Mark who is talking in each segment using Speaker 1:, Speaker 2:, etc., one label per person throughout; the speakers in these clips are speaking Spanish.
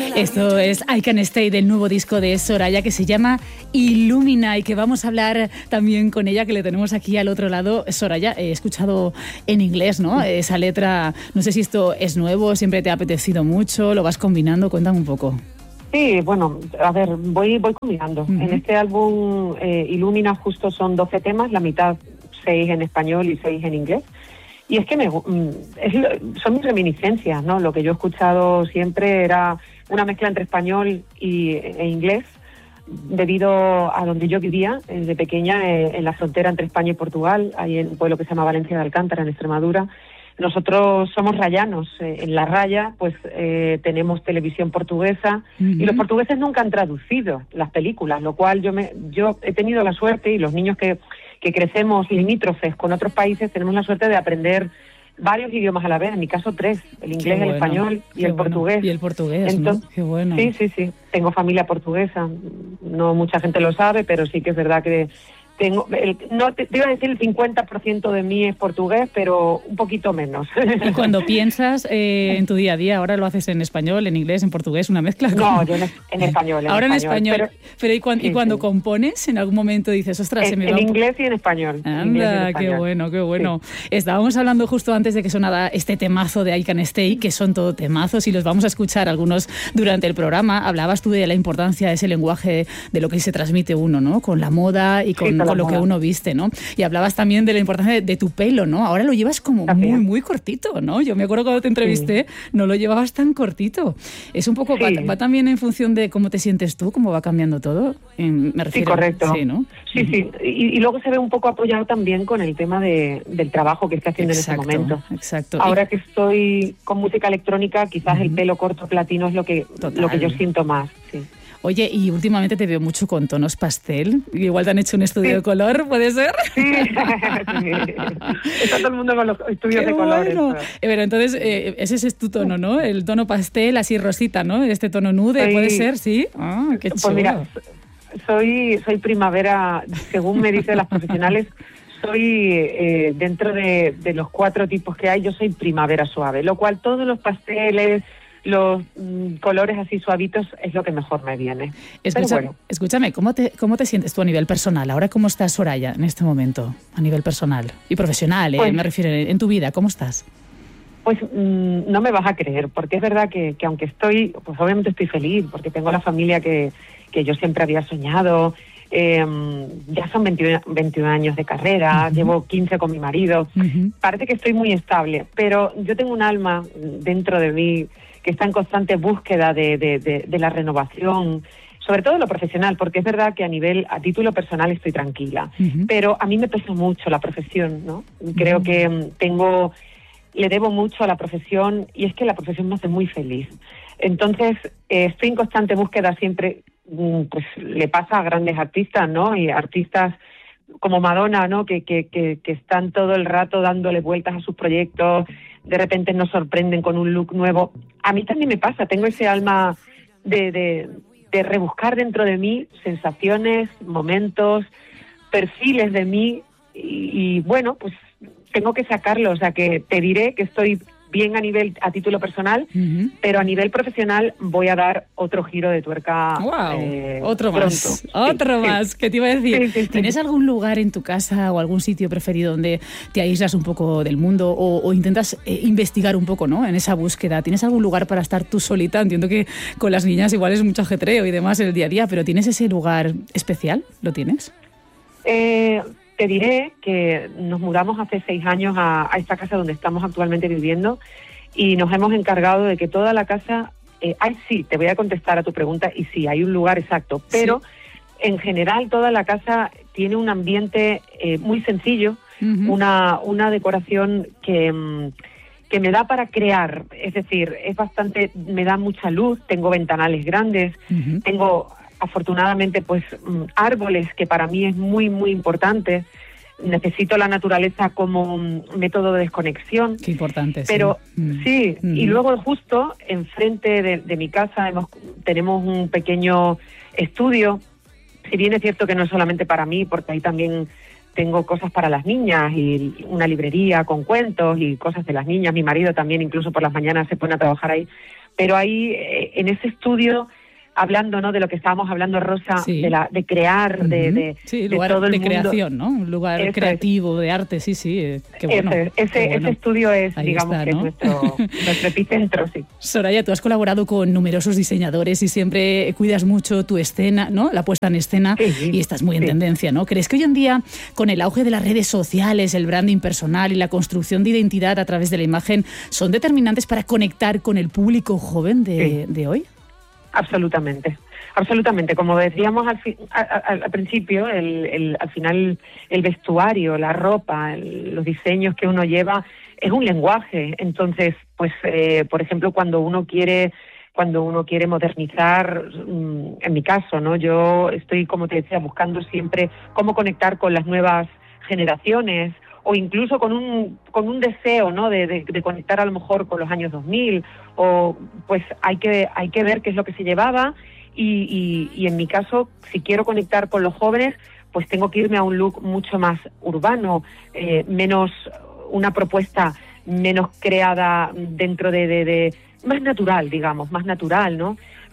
Speaker 1: Esto es I Can Stay, del nuevo disco de Soraya, que se llama Illumina, y que vamos a hablar también con ella, que le tenemos aquí al otro lado. Soraya, he escuchado en inglés, ¿no? Esa letra, no sé si esto es nuevo, siempre te ha apetecido mucho, lo vas combinando, cuéntame un poco.
Speaker 2: Sí, bueno, a ver, voy combinando.
Speaker 1: Uh-huh.
Speaker 2: En este álbum Illumina justo son 12 temas, la mitad 6 en español y 6 en inglés. Y es que son mis reminiscencias, ¿no? Lo que yo he escuchado siempre era una mezcla entre español e inglés, debido a donde yo vivía desde pequeña, en la frontera entre España y Portugal, ahí en un pueblo que se llama Valencia de Alcántara, en Extremadura. Nosotros somos rayanos. En La Raya pues tenemos televisión portuguesa. Uh-huh. Y los portugueses nunca han traducido las películas, lo cual yo he tenido la suerte, y los niños que crecemos limítrofes con otros países tenemos la suerte de aprender varios idiomas a la vez, en mi caso 3, el inglés, el español y el portugués.
Speaker 1: Y el portugués, entonces, ¿no? Qué bueno.
Speaker 2: Sí, tengo familia portuguesa, no mucha gente lo sabe, pero sí que es verdad que tengo, no te iba a decir el 50% de mí es portugués, pero un poquito menos.
Speaker 1: Y cuando piensas en tu día a día, ahora lo haces en español, en inglés, en portugués, una mezcla.
Speaker 2: No, yo en español.
Speaker 1: Ahora en español. Pero ¿y cuando compones, en algún momento dices, ostras, se me va?
Speaker 2: En inglés y en español.
Speaker 1: Anda, qué bueno, qué bueno. Sí. Estábamos hablando justo antes de que sonara este temazo de I Can Stay, que son todo temazos, y los vamos a escuchar algunos durante el programa. Hablabas tú de la importancia de ese lenguaje, de lo que se transmite uno, ¿no? Con la moda y con lo que uno viste, ¿no? Y hablabas también de la importancia de tu pelo, ¿no? Ahora lo llevas como muy cortito, ¿no? Yo me acuerdo cuando te entrevisté, no lo llevabas tan cortito. Es un poco, va también en función de cómo te sientes tú, cómo va cambiando todo. Me refiero,
Speaker 2: sí, correcto.
Speaker 1: Sí, ¿no?
Speaker 2: Sí. Y luego se ve un poco apoyado también con el tema del trabajo que estoy haciendo en ese momento.
Speaker 1: Exacto.
Speaker 2: Ahora que estoy con música electrónica, quizás el pelo corto platino es lo que yo siento más, sí.
Speaker 1: Oye, y últimamente te veo mucho con tonos pastel. Igual te han hecho un estudio de color, ¿puede ser?
Speaker 2: Sí. Está todo el mundo con los estudios de colores.
Speaker 1: Pero entonces, ese es tu tono, ¿no? El tono pastel, así rosita, ¿no? Este tono nude, ¿puede ser? Sí. Ah, qué chulo.
Speaker 2: Pues mira, soy primavera, según me dicen las profesionales. Soy, dentro de los 4 tipos que hay, yo soy primavera suave, lo cual todos los pasteles, los colores así suavitos es lo que mejor me viene.
Speaker 1: Escúchame, ¿cómo te sientes tú a nivel personal? Ahora, ¿cómo estás, Soraya, en este momento, a nivel personal y profesional? Pues, me refiero, en tu vida, ¿cómo estás?
Speaker 2: Pues no me vas a creer, porque es verdad que aunque estoy, pues obviamente estoy feliz, porque tengo la familia que yo siempre había soñado. Ya son 21 años de carrera, uh-huh. Llevo 15 con mi marido. Uh-huh. Parece que estoy muy estable, pero yo tengo un alma dentro de mí que está en constante búsqueda de la renovación, sobre todo lo profesional, porque es verdad que a título personal estoy tranquila, uh-huh. Pero a mí me pesa mucho la profesión, ¿no? Creo uh-huh. que le debo mucho a la profesión, y es que la profesión me hace muy feliz. Entonces, estoy en constante búsqueda siempre, pues le pasa a grandes artistas, ¿no? Y artistas como Madonna, ¿no? Que están todo el rato dándole vueltas a sus proyectos, de repente nos sorprenden con un look nuevo. A mí también me pasa, tengo ese alma de rebuscar dentro de mí sensaciones, momentos, perfiles de mí, y bueno, pues tengo que sacarlo. O sea, que te diré que estoy bien a título personal, uh-huh. Pero a nivel profesional voy a dar otro giro de tuerca.
Speaker 1: ¡Wow! Otro más, ¿qué te iba a decir? Sí. ¿Tienes algún lugar en tu casa o algún sitio preferido donde te aíslas un poco del mundo o intentas investigar un poco, ¿no? En esa búsqueda? ¿Tienes algún lugar para estar tú solita? Entiendo que con las niñas igual es mucho ajetreo y demás el día a día, pero ¿tienes ese lugar especial? ¿Lo tienes?
Speaker 2: Te diré que nos mudamos hace 6 años a esta casa donde estamos actualmente viviendo, y nos hemos encargado de que toda la casa, sí, te voy a contestar a tu pregunta, y sí, hay un lugar exacto, pero sí. En general toda la casa tiene un ambiente muy sencillo, uh-huh. una decoración que me da para crear, es decir, me da mucha luz, tengo ventanales grandes, uh-huh. Tengo afortunadamente pues árboles, que para mí es muy muy importante. Necesito la naturaleza como método de desconexión.
Speaker 1: Qué importante.
Speaker 2: Pero sí, y luego justo enfrente de mi casa tenemos un pequeño estudio. Si bien es cierto que no es solamente para mí, porque ahí también tengo cosas para las niñas y una librería con cuentos y cosas de las niñas. Mi marido también incluso por las mañanas se pone a trabajar ahí. Pero ahí, en ese estudio, hablando, ¿no?, de lo que estábamos hablando, Rosa,
Speaker 1: sí,
Speaker 2: de crear,
Speaker 1: sí, lugar
Speaker 2: todo el
Speaker 1: de
Speaker 2: mundo.
Speaker 1: Creación, ¿no? Un lugar
Speaker 2: Eso
Speaker 1: creativo, de arte, sí, qué bueno.
Speaker 2: Ese estudio es,
Speaker 1: Ahí
Speaker 2: digamos,
Speaker 1: está,
Speaker 2: que
Speaker 1: ¿no?
Speaker 2: es nuestro epicentro, sí.
Speaker 1: Soraya, tú has colaborado con numerosos diseñadores y siempre cuidas mucho tu escena, ¿no? La puesta en escena,
Speaker 2: Sí,
Speaker 1: y estás muy en tendencia, ¿no? ¿Crees que hoy en día, con el auge de las redes sociales, el branding personal y la construcción de identidad a través de la imagen, son determinantes para conectar con el público joven de hoy?
Speaker 2: Absolutamente. Absolutamente, como decíamos al principio, al final el vestuario, la ropa, los diseños que uno lleva es un lenguaje. Entonces, pues, por ejemplo, cuando uno quiere modernizar, en mi caso, ¿no? Yo estoy, como te decía, buscando siempre cómo conectar con las nuevas generaciones, o incluso con un deseo, ¿no?, de conectar a lo mejor con los años 2000, o pues hay que ver qué es lo que se llevaba. Y en mi caso, si quiero conectar con los jóvenes, pues tengo que irme a un look mucho más urbano, menos, una propuesta menos creada dentro de más natural, digamos, más natural, ¿no?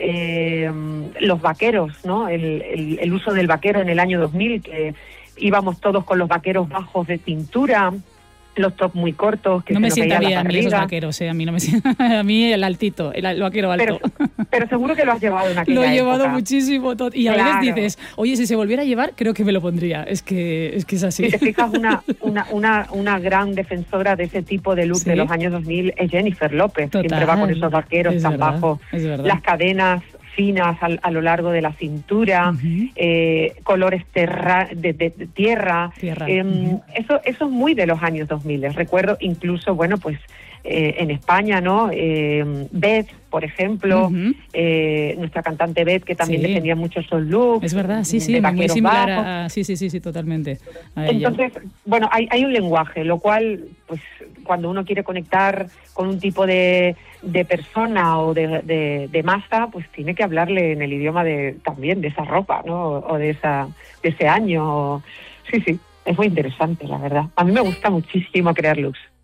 Speaker 2: Los vaqueros, ¿no? El uso del vaquero en el año 2000, que íbamos todos con los vaqueros bajos de cintura, los tops muy cortos, que
Speaker 1: no me sienta bien
Speaker 2: la
Speaker 1: a mí esos vaqueros, a mí no me sienta, a mí el altito, el vaquero alto.
Speaker 2: Pero seguro que lo has llevado en aquella
Speaker 1: Lo he llevado
Speaker 2: época.
Speaker 1: Muchísimo, y a veces dices, oye, si se volviera a llevar, creo que me lo pondría. Es que es así.
Speaker 2: Si te fijas, una gran defensora de ese tipo de look de los años 2000 es Jennifer López.
Speaker 1: Total.
Speaker 2: Siempre va con esos vaqueros tan bajos, las cadenas finas a lo largo de la cintura, colores de tierra. Eso es muy de los años 2000. Recuerdo incluso, bueno, pues en España, ¿no? Beth, por ejemplo, nuestra cantante Beth, que también defendía mucho esos looks.
Speaker 1: Es verdad, sí, muy similar a... Sí, totalmente.
Speaker 2: Entonces, bueno, hay un lenguaje, lo cual, pues, cuando uno quiere conectar con un tipo de persona o de masa, pues tiene que hablarle en el idioma también de esa ropa, ¿no? O de ese año. Sí, es muy interesante, la verdad. A mí me gusta muchísimo crear looks.